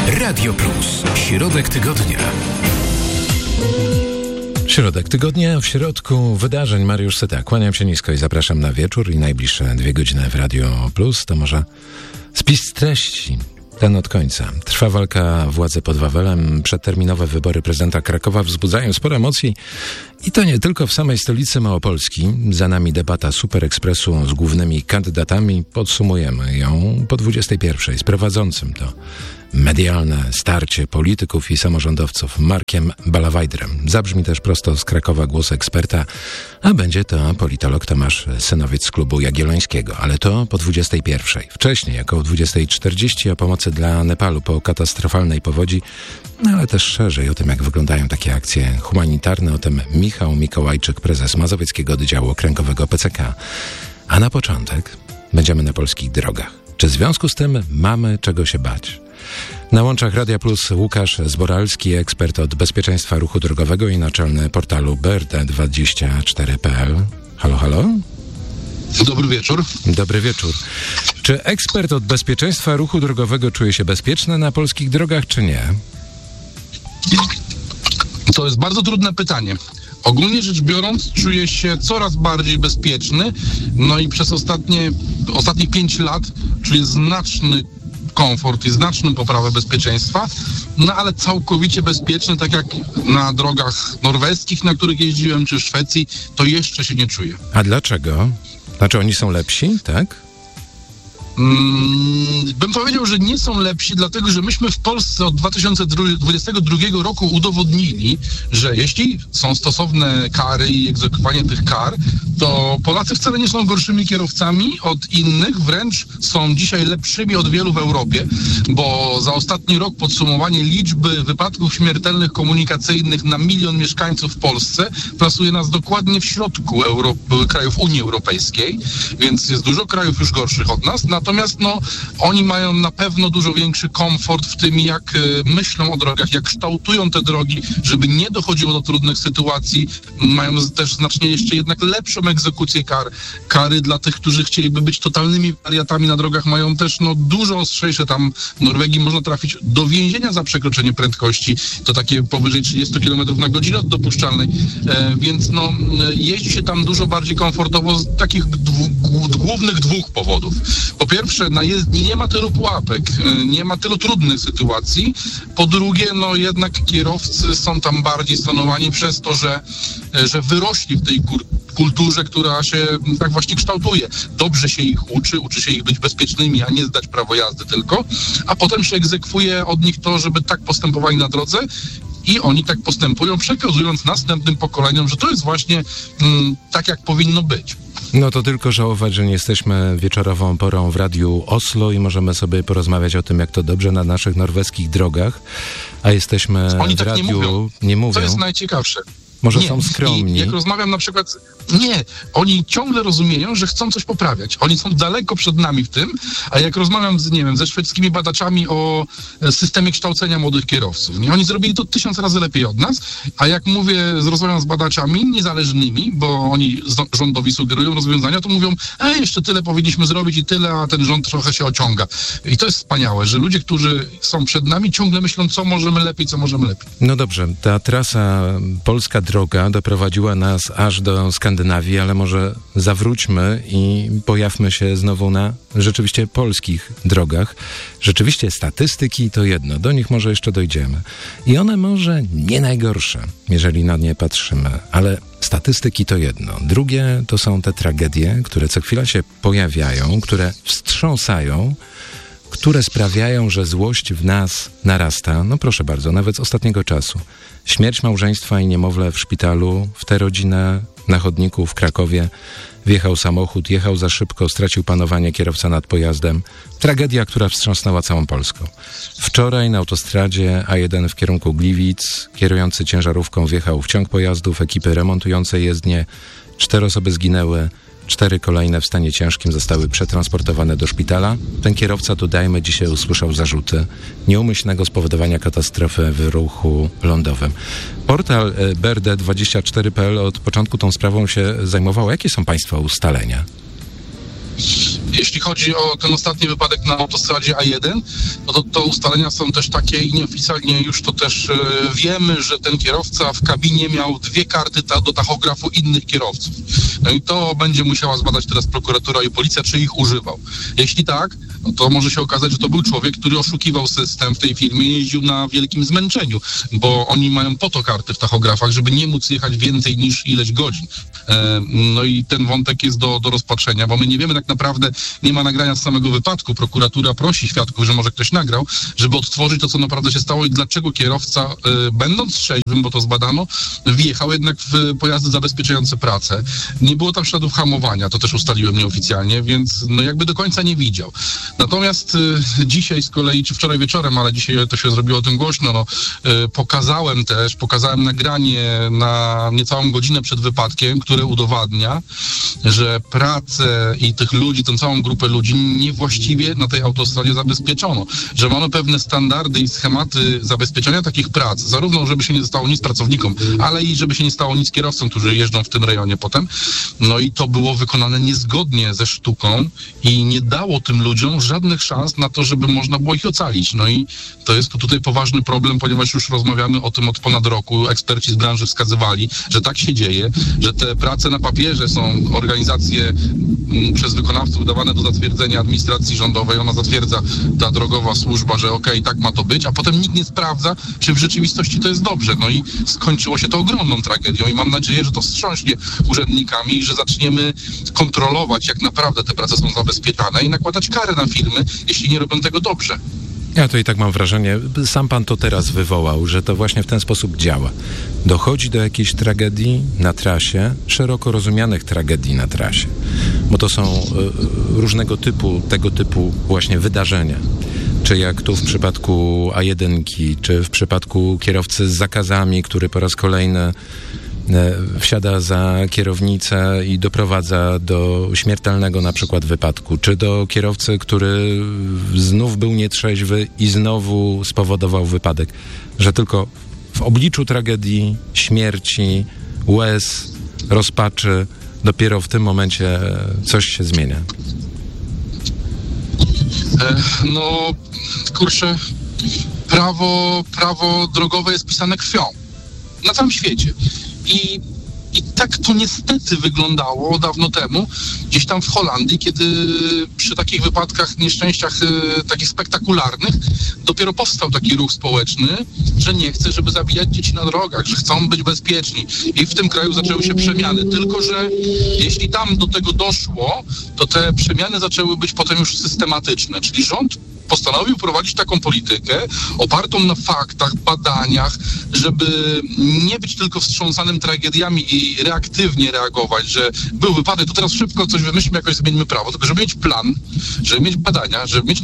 Radio Plus. Środek tygodnia. Środek tygodnia, w środku wydarzeń. Mariusz Syta. Kłaniam się nisko i zapraszam na wieczór i najbliższe 2 godziny w Radio Plus. To może spis treści. Ten od końca. Trwa walka władzy pod Wawelem. Przedterminowe wybory prezydenta Krakowa wzbudzają spore emocji. I to nie tylko w samej stolicy Małopolski. Za nami debata Super Expressu z głównymi kandydatami. Podsumujemy ją po 21:00 z prowadzącym to medialne starcie polityków i samorządowców Markiem Balawajdrem. Zabrzmi też prosto z Krakowa głos eksperta, a będzie to politolog Tomasz Synowiec z Klubu Jagiellońskiego. Ale to po 21:00. Wcześniej, około 20:40 o pomocy dla Nepalu po katastrofalnej powodzi, ale też szerzej o tym, jak wyglądają takie akcje humanitarne. O tym Michał Mikołajczyk, prezes Mazowieckiego Oddziału Okręgowego PCK. A na początek będziemy na polskich drogach. Czy w związku z tym mamy czego się bać? Na łączach Radia Plus Łukasz Zboralski, ekspert od bezpieczeństwa ruchu drogowego i naczelny portalu BRD24.pl. Halo, halo? Dobry wieczór. Dobry wieczór. Czy ekspert od bezpieczeństwa ruchu drogowego czuje się bezpieczny na polskich drogach, czy nie? To jest bardzo trudne pytanie. Ogólnie rzecz biorąc, czuję się coraz bardziej bezpieczny, no i przez ostatnie 5 lat czuję znaczny komfort i znaczną poprawę bezpieczeństwa, no ale całkowicie bezpieczny, tak jak na drogach norweskich, na których jeździłem, czy w Szwecji, to jeszcze się nie czuję. A dlaczego? Znaczy oni są lepsi, tak? Bym powiedział, że nie są lepsi, dlatego że myśmy w Polsce od 2022 roku udowodnili, że jeśli są stosowne kary i egzekwowanie tych kar, to Polacy wcale nie są gorszymi kierowcami od innych, wręcz są dzisiaj lepszymi od wielu w Europie, bo za ostatni rok podsumowanie liczby wypadków śmiertelnych komunikacyjnych na 1 milion mieszkańców w Polsce plasuje nas dokładnie w środku krajów Unii Europejskiej, więc jest dużo krajów już gorszych od nas. Natomiast oni mają na pewno dużo większy komfort w tym, jak myślą o drogach, jak kształtują te drogi, żeby nie dochodziło do trudnych sytuacji. Mają też znacznie jeszcze jednak lepszą egzekucję kar. Kary dla tych, którzy chcieliby być totalnymi wariatami na drogach, mają też dużo ostrzejsze. Tam w Norwegii można trafić do więzienia za przekroczenie prędkości. To takie powyżej 30 km na godzinę od dopuszczalnej. Więc jeździ się tam dużo bardziej komfortowo z takich głównych 2 powodów. Po pierwsze, na jezdni nie ma tylu pułapek, nie ma tylu trudnych sytuacji. Po drugie, jednak kierowcy są tam bardziej stonowani przez to, że wyrośli w tej kulturze, która się tak właśnie kształtuje. Dobrze się ich uczy się ich być bezpiecznymi, a nie zdać prawo jazdy tylko, a potem się egzekwuje od nich to, żeby tak postępowali na drodze i oni tak postępują, przekazując następnym pokoleniom, że to jest właśnie tak, jak powinno być. No to tylko żałować, że nie jesteśmy wieczorową porą w Radiu Oslo i możemy sobie porozmawiać o tym, jak to dobrze na naszych norweskich drogach, a jesteśmy oni w tak radiu... Nie mówią. To jest najciekawsze. Może są skromni. I jak rozmawiam na przykład... Nie, oni ciągle rozumieją, że chcą coś poprawiać. Oni są daleko przed nami w tym, a jak rozmawiam ze szwedzkimi badaczami o systemie kształcenia młodych kierowców, nie? Oni zrobili to 1000 razy lepiej od nas, a jak rozmawiam z badaczami niezależnymi, bo oni rządowi sugerują rozwiązania, to mówią, jeszcze tyle powinniśmy zrobić i tyle, a ten rząd trochę się ociąga. I to jest wspaniałe, że ludzie, którzy są przed nami, ciągle myślą, co możemy lepiej. No dobrze, ta trasa polska droga doprowadziła nas aż do Skandynawii, ale może zawróćmy i pojawmy się znowu na rzeczywiście polskich drogach. Rzeczywiście statystyki to jedno, do nich może jeszcze dojdziemy. I one może nie najgorsze, jeżeli na nie patrzymy, ale statystyki to jedno. Drugie to są te tragedie, które co chwila się pojawiają, które wstrząsają, które sprawiają, że złość w nas narasta. No proszę bardzo, nawet z ostatniego czasu. Śmierć małżeństwa i niemowlę w szpitalu, w tę rodzinę na chodniku w Krakowie. Wjechał samochód, jechał za szybko, stracił panowanie kierowca nad pojazdem. Tragedia, która wstrząsnęła całą Polską. Wczoraj na autostradzie A1 w kierunku Gliwic kierujący ciężarówką wjechał w ciąg pojazdów ekipy remontującej jezdnię. 4 osoby zginęły. 4 kolejne w stanie ciężkim zostały przetransportowane do szpitala. Ten kierowca, dodajmy, dzisiaj usłyszał zarzuty nieumyślnego spowodowania katastrofy w ruchu lądowym. Portal BRD24.pl od początku tą sprawą się zajmował. Jakie są Państwa ustalenia? Jeśli chodzi o ten ostatni wypadek na autostradzie A1, no to ustalenia są też takie i nieoficjalnie już to też wiemy, że ten kierowca w kabinie miał 2 karty do tachografu innych kierowców. No i to będzie musiała zbadać teraz prokuratura i policja, czy ich używał. Jeśli tak, no to może się okazać, że to był człowiek, który oszukiwał system w tej firmie i jeździł na wielkim zmęczeniu, bo oni mają po to karty w tachografach, żeby nie móc jechać więcej niż ileś godzin. No i ten wątek jest do rozpatrzenia, bo my nie wiemy tak naprawdę, nie ma nagrania z samego wypadku. Prokuratura prosi świadków, że może ktoś nagrał, żeby odtworzyć to, co naprawdę się stało i dlaczego kierowca, będąc trzeźwym, bo to zbadano, wjechał jednak w pojazdy zabezpieczające pracę. Nie było tam śladów hamowania, to też ustaliłem nieoficjalnie, więc no jakby do końca nie widział. Natomiast dzisiaj z kolei, czy wczoraj wieczorem, ale dzisiaj to się zrobiło o tym głośno, pokazałem nagranie na niecałą godzinę przed wypadkiem, które udowadnia, że pracę i tych ludzi, tę całą grupę ludzi niewłaściwie na tej autostradzie zabezpieczono. Że mamy pewne standardy i schematy zabezpieczenia takich prac, zarówno żeby się nie stało nic pracownikom, ale i żeby się nie stało nic kierowcom, którzy jeżdżą w tym rejonie potem. No i to było wykonane niezgodnie ze sztuką i nie dało tym ludziom żadnych szans na to, żeby można było ich ocalić. No i to jest tutaj poważny problem, ponieważ już rozmawiamy o tym od ponad roku. Eksperci z branży wskazywali, że tak się dzieje, że te prace na papierze są organizacje przez wykonawców dawane do zatwierdzenia administracji rządowej. Ona zatwierdza, ta drogowa służba, że okej, tak ma to być, a potem nikt nie sprawdza, czy w rzeczywistości to jest dobrze. No i skończyło się to ogromną tragedią i mam nadzieję, że to wstrząśnie urzędnikami i że zaczniemy kontrolować, jak naprawdę te prace są zabezpieczane i nakładać karę na firmy, jeśli nie robią tego dobrze. Ja to i tak mam wrażenie, sam pan to teraz wywołał, że to właśnie w ten sposób działa. Dochodzi do jakiejś tragedii na trasie, szeroko rozumianych tragedii na trasie, bo to są różnego typu, tego typu właśnie wydarzenia. Czy jak tu w przypadku A1, czy w przypadku kierowcy z zakazami, który po raz kolejny wsiada za kierownicę i doprowadza do śmiertelnego na przykład wypadku, czy do kierowcy, który znów był nietrzeźwy i znowu spowodował wypadek, że tylko w obliczu tragedii, śmierci, łez, rozpaczy, dopiero w tym momencie coś się zmienia. No, kurczę, prawo drogowe jest pisane krwią na całym świecie. I tak to niestety wyglądało dawno temu, gdzieś tam w Holandii, kiedy przy takich wypadkach, nieszczęściach takich spektakularnych, dopiero powstał taki ruch społeczny, że nie chce, żeby zabijać dzieci na drogach, że chcą być bezpieczni. I w tym kraju zaczęły się przemiany. Tylko że jeśli tam do tego doszło, to te przemiany zaczęły być potem już systematyczne. Czyli rząd postanowił prowadzić taką politykę opartą na faktach, badaniach, żeby nie być tylko wstrząsanym tragediami i reaktywnie reagować, że był wypadek, to teraz szybko coś wymyślmy, jakoś zmieńmy prawo, tylko żeby mieć plan, żeby mieć badania,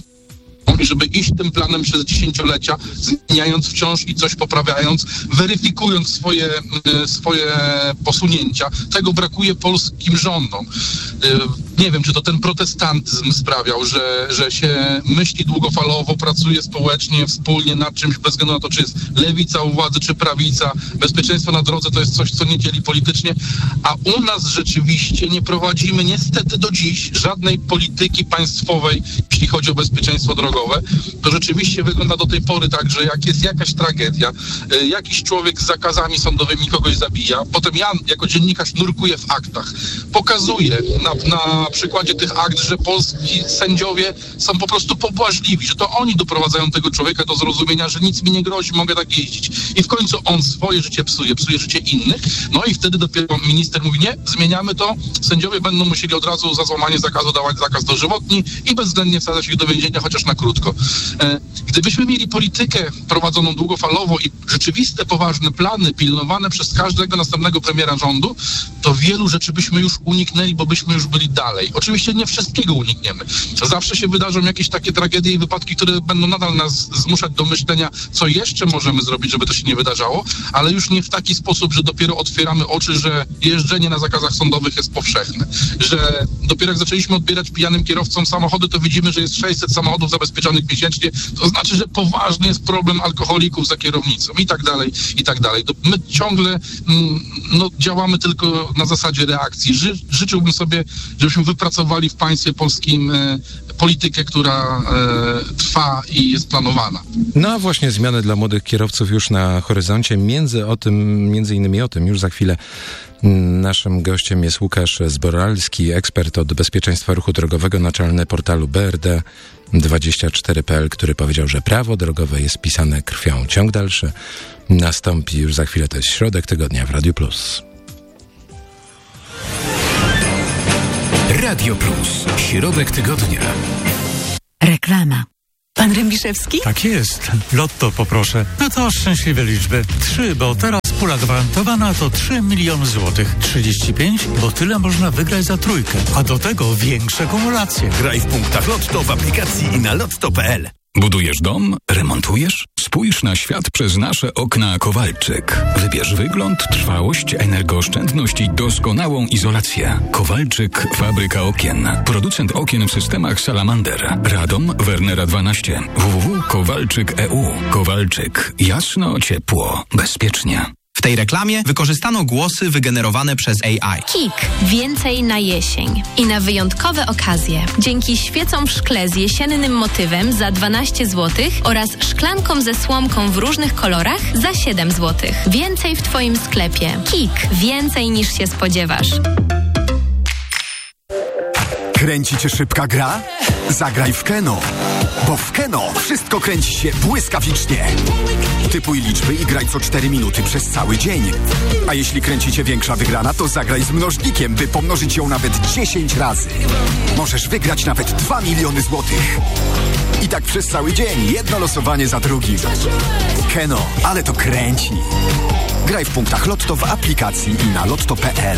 żeby iść tym planem przez dziesięciolecia, zmieniając wciąż i coś poprawiając, weryfikując swoje posunięcia. Tego brakuje polskim rządom. Nie wiem, czy to ten protestantyzm sprawiał, że się myśli długofalowo, pracuje społecznie, wspólnie nad czymś, bez względu na to, czy jest lewica u władzy, czy prawica. Bezpieczeństwo na drodze to jest coś, co nie dzieli politycznie, a u nas rzeczywiście nie prowadzimy niestety do dziś żadnej polityki państwowej, jeśli chodzi o bezpieczeństwo drogowe. To rzeczywiście wygląda do tej pory tak, że jak jest jakaś tragedia, jakiś człowiek z zakazami sądowymi kogoś zabija, potem ja jako dziennikarz nurkuję w aktach, pokazuję na przykładzie tych akt, że polscy sędziowie są po prostu pobłażliwi, że to oni doprowadzają tego człowieka do zrozumienia, że nic mi nie grozi, mogę tak jeździć. I w końcu on swoje życie psuje życie innych, no i wtedy dopiero minister mówi, nie, zmieniamy to, sędziowie będą musieli od razu za złamanie zakazu dawać zakaz dożywotni i bezwzględnie wsadzać ich do więzienia, chociaż na krótko. Gdybyśmy mieli politykę prowadzoną długofalowo i rzeczywiste, poważne plany pilnowane przez każdego następnego premiera rządu, to wielu rzeczy byśmy już uniknęli, bo byśmy już byli dalej. Oczywiście nie wszystkiego unikniemy. Zawsze się wydarzą jakieś takie tragedie i wypadki, które będą nadal nas zmuszać do myślenia, co jeszcze możemy zrobić, żeby to się nie wydarzało, ale już nie w taki sposób, że dopiero otwieramy oczy, że jeżdżenie na zakazach sądowych jest powszechne. Że dopiero jak zaczęliśmy odbierać pijanym kierowcom samochody, to widzimy, że jest 600 samochodów zabezpieczonych miesięcznie. To znaczy, że poważny jest problem alkoholików za kierownicą i tak dalej, i tak dalej. My ciągle działamy tylko na zasadzie reakcji. Życzyłbym sobie, żebyśmy wypracowali w państwie polskim politykę, która trwa i jest planowana. No a właśnie zmiany dla młodych kierowców już na horyzoncie. Między innymi o tym już za chwilę. Naszym gościem jest Łukasz Zboralski, ekspert od bezpieczeństwa ruchu drogowego, naczelny portalu BRD24.pl, który powiedział, że prawo drogowe jest pisane krwią. Ciąg dalszy nastąpi już za chwilę. To jest Środek Tygodnia w Radiu Plus. Radio Plus. Środek Tygodnia. Reklama. Pan Rębiszewski? Tak jest. Lotto poproszę. No to szczęśliwe liczby. 3, bo teraz pula gwarantowana to 3 miliony złotych. 35, bo tyle można wygrać za trójkę. A do tego większe kumulacje. Graj w punktach Lotto w aplikacji i na lotto.pl. Budujesz dom? Remontujesz? Spójrz na świat przez nasze okna Kowalczyk. Wybierz wygląd, trwałość, energooszczędność i doskonałą izolację. Kowalczyk, fabryka okien. Producent okien w systemach Salamander. Radom, Wernera 12. www.kowalczyk.eu. Kowalczyk. Jasno, ciepło, bezpiecznie. W tej reklamie wykorzystano głosy wygenerowane przez AI. KIK. Więcej na jesień. I na wyjątkowe okazje. Dzięki świecom w szkle z jesiennym motywem za 12 zł oraz szklankom ze słomką w różnych kolorach za 7 zł. Więcej w Twoim sklepie. KIK. Więcej niż się spodziewasz. Kręci cię szybka gra? Zagraj w Keno. Bo w Keno wszystko kręci się błyskawicznie. Typuj liczby i graj co 4 minuty przez cały dzień. A jeśli kręci cię większa wygrana, to zagraj z mnożnikiem, by pomnożyć ją nawet 10 razy. Możesz wygrać nawet 2 miliony złotych. I tak przez cały dzień, jedno losowanie za drugim. Keno, ale to kręci. Graj w punktach Lotto w aplikacji i na lotto.pl.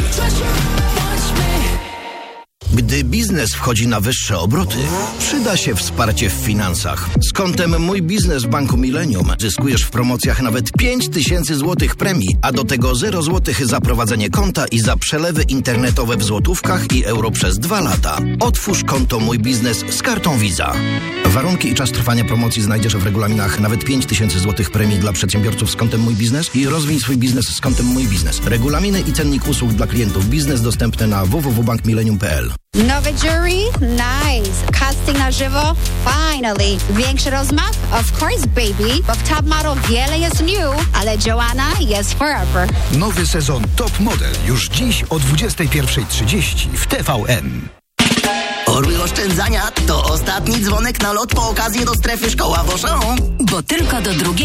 Gdy biznes wchodzi na wyższe obroty, przyda się wsparcie w finansach. Z kontem Mój Biznes w Banku Millennium zyskujesz w promocjach nawet 5000 zł premii, a do tego 0 zł za prowadzenie konta i za przelewy internetowe w złotówkach i euro przez 2 lata. Otwórz konto Mój Biznes z kartą Visa. Warunki i czas trwania promocji znajdziesz w regulaminach. Nawet 5000 zł premii dla przedsiębiorców z kontem Mój Biznes i rozwij swój biznes z kontem Mój Biznes. Regulaminy i cennik usług dla klientów biznes dostępne na www.bankmillennium.pl. Nowy jury? Nice. Casting na żywo? Finally. Większy rozmach? Of course, baby. Bo w Top Model wiele jest new, ale Joanna jest forever. Nowy sezon Top Model już dziś o 21:30 w TVN. Orły oszczędzania to ostatni dzwonek na lot po okazję do strefy Szkoła Woszą. Bo tylko do 2